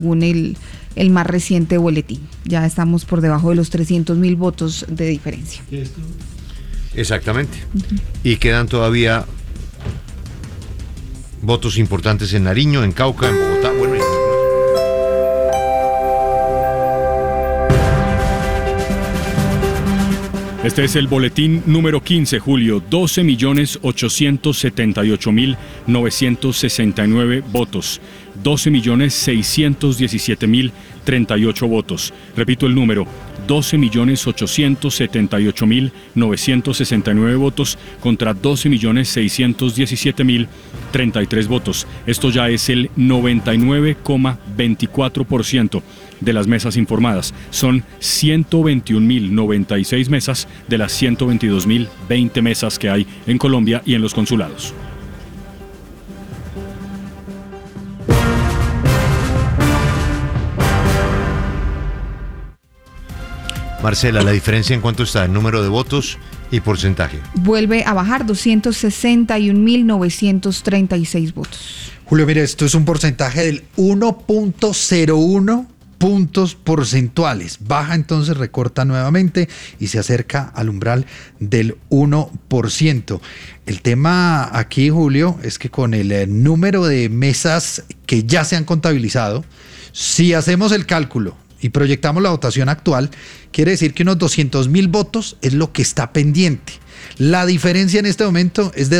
según el más reciente boletín. Ya estamos por debajo de los 300.000 votos de diferencia. Exactamente. Y quedan todavía votos importantes en Nariño, en Cauca, en Bogotá. Bueno, Este es el boletín número 15, Julio. 12.878.969 votos. 12.617.038 votos. Repito el número. 12.878.969 votos contra 12.617.033 votos. Esto ya es el 99,24% de las mesas informadas. Son 121.096 mesas de las 122.020 mesas que hay en Colombia y en los consulados. Marcela, ¿la diferencia en cuánto está? ¿En número de votos y porcentaje? Vuelve a bajar 261.936 votos. Julio, mire, esto es un porcentaje del 1.01 puntos porcentuales. Baja entonces, recorta nuevamente y se acerca al umbral del 1%. El tema aquí, Julio, es que con el número de mesas que ya se han contabilizado, si hacemos el cálculo y proyectamos la votación actual, quiere decir que unos 200.000 votos es lo que está pendiente. La diferencia en este momento es de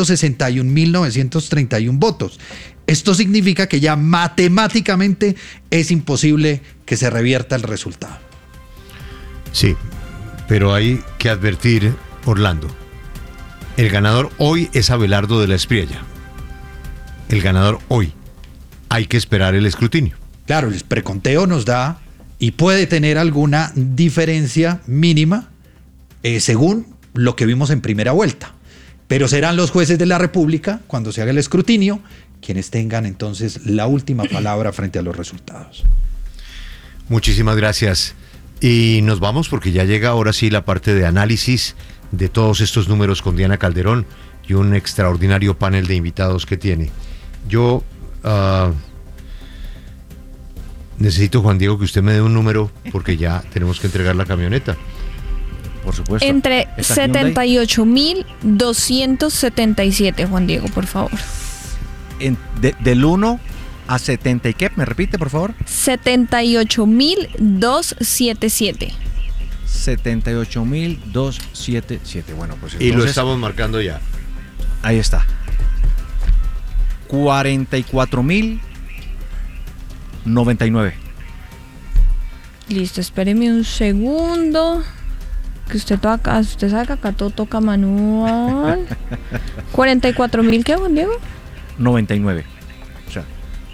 261.931 votos. Esto significa que ya matemáticamente es imposible que se revierta el resultado. Sí, pero hay que advertir, Orlando, el ganador hoy es Abelardo de la Espriella. El ganador hoy. Hay que esperar el escrutinio. Claro, el preconteo nos da y puede tener alguna diferencia mínima según lo que vimos en primera vuelta. Pero serán los jueces de la República, cuando se haga el escrutinio, quienes tengan entonces la última palabra frente a los resultados. Muchísimas gracias. Y nos vamos porque ya llega ahora sí la parte de análisis de todos estos números con Diana Calderón y un extraordinario panel de invitados que tiene. Yo necesito, Juan Diego, que usted me dé un número porque ya tenemos que entregar la camioneta. Por supuesto. Entre 78.277, Juan Diego, por favor. Del 1 a 70 y qué, ¿me repite, por favor? 78.277. 78.277. Bueno, pues entonces, y lo estamos marcando ya. Ahí está. 44.099. Listo, espéreme un segundo. Que usted sabe que acá todo toca manual. 44.000, ¿qué, Juan Diego? 99. O sea,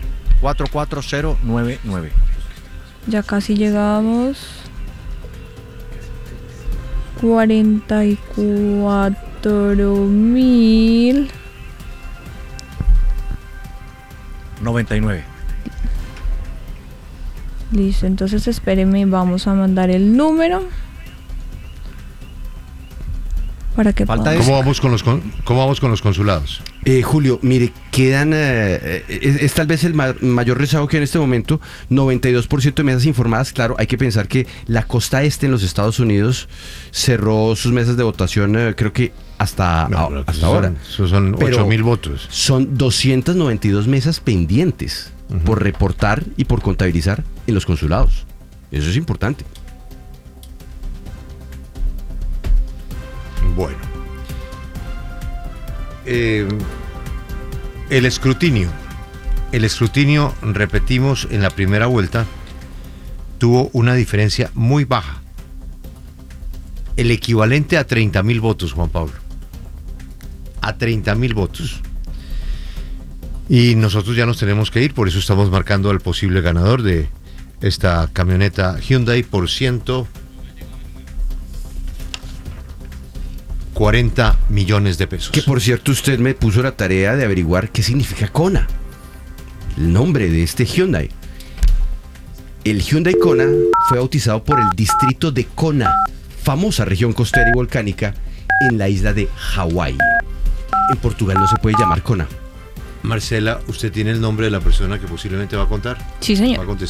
44099. Ya casi llegamos. 44.000. 99. Listo, entonces espéreme, vamos a mandar el número. Para que ¿Cómo vamos con los consulados? Julio, mire, quedan, es tal vez el mayor rezago que en este momento, 92% de mesas informadas. Claro, hay que pensar que la costa este en los Estados Unidos cerró sus mesas de votación, creo que hasta ahora. Son 8.000 votos. Son 292 mesas pendientes por reportar y por contabilizar en los consulados. Eso es importante. Bueno, el escrutinio, repetimos, en la primera vuelta tuvo una diferencia muy baja, el equivalente a 30.000 votos, Juan Pablo, a 30.000 votos. Y nosotros ya nos tenemos que ir, por eso estamos marcando al posible ganador de esta camioneta Hyundai por 140 millones de pesos. Que por cierto, usted me puso la tarea de averiguar qué significa Kona, el nombre de este Hyundai. El Hyundai Kona fue bautizado por el distrito de Kona, famosa región costera y volcánica en la isla de Hawái. En Portugal no se puede llamar Kona. Marcela, ¿usted tiene el nombre de la persona que posiblemente va a contar? Sí, Va a señor. contestar.